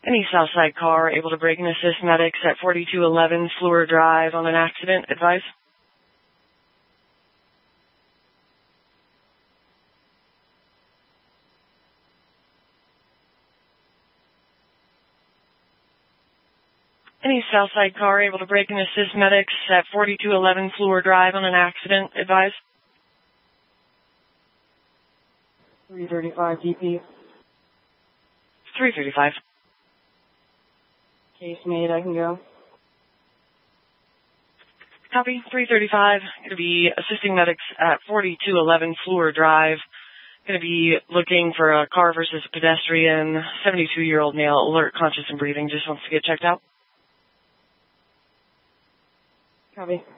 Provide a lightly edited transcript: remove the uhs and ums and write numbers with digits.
Any Southside car able to brake and assist medics at 4211 Fleur Drive on an accident, advise? Any Southside car able to brake and assist medics at 4211 Fleur Drive on an accident, advise? 335 DP. 335. Case made, I can go. Copy, 335. Going to be assisting medics at 4211 Fleur Drive. Going to be looking for a car versus a pedestrian. 72-year-old male, alert, conscious, and breathing. Just wants to get checked out. Copy.